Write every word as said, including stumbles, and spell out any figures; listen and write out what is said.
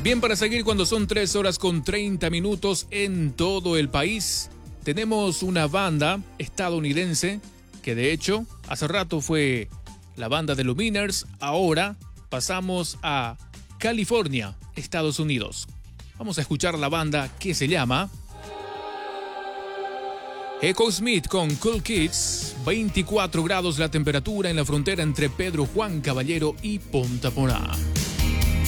Bien, para seguir cuando son tres horas con treinta minutos en todo el país, tenemos una banda estadounidense que de hecho hace rato fue la banda de Lumineers. Ahora pasamos a California, Estados Unidos. Vamos a escuchar la banda que se llama Echo Smith con Cool Kids. veinticuatro grados la temperatura en la frontera entre Pedro Juan Caballero y Punta Porá.